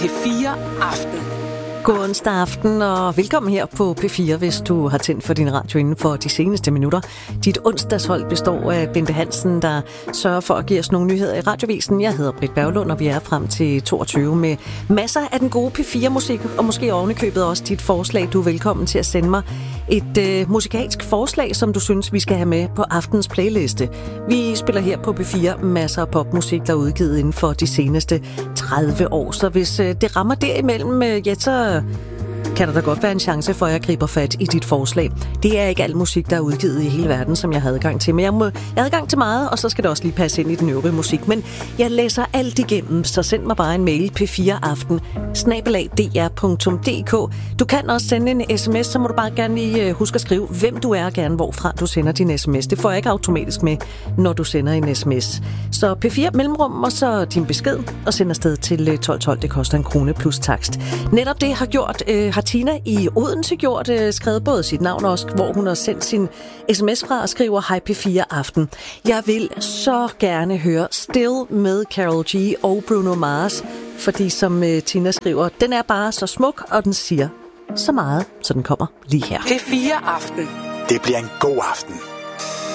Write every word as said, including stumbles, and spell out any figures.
P fire Aften. God onsdag aften, og velkommen her på P fire, hvis du har tændt for din radio inden for de seneste minutter. Dit onsdagshold består af Bente Hansen, der sørger for at give os nogle nyheder i radiovisen. Jeg hedder Britt Berglund, og vi er frem til toogtyve med masser af den gode P fire-musik, og måske ovenikøbet også dit forslag. Du er velkommen til at sende mig et øh, musikalsk forslag, som du synes, vi skal have med på aftens playliste. Vi spiller her på P fire masser af popmusik, der er udgivet inden for de seneste tredive år. Så hvis øh, det rammer derimellem, øh, ja, så kan der da godt være en chance for, at jeg griber fat i dit forslag. Det er ikke al musik, der er udgivet i hele verden, som jeg havde adgang til. Men jeg, må, jeg havde adgang til meget, og så skal det også lige passe ind i den øvrige musik. Men jeg læser alt igennem, så send mig bare en mail p fire aften snabel-a d r punktum d k. Du kan også sende en sms, så må du bare gerne lige huske at skrive, hvem du er, og gerne hvorfra du sender din sms. Det får jeg ikke automatisk med, når du sender en sms. Så P fire mellemrum, og så din besked, og send afsted til tolv tolv. Det koster en krone plus takst. Netop det har gjort... Øh, har Tina i Odense gjort, øh, skrevet både sit navn også, hvor hun har sendt sin sms fra og skriver Hej P fire Aften. Jeg vil så gerne høre Still med Karol G og Bruno Mars, fordi som øh, Tina skriver, den er bare så smuk, og den siger så meget, så den kommer lige her. P fire Aften. Det bliver en god aften.